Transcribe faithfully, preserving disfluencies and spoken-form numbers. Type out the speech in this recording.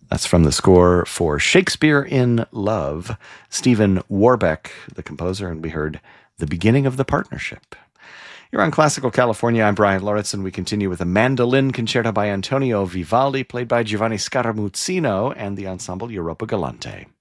That's from the score for Shakespeare in Love. Stephen Warbeck, the composer, and we heard The Beginning of the Partnership. You're on Classical California. I'm Brian Loritz, and we continue with a mandolin concerto by Antonio Vivaldi, played by Giovanni Scaramuzzino and the ensemble Europa Galante.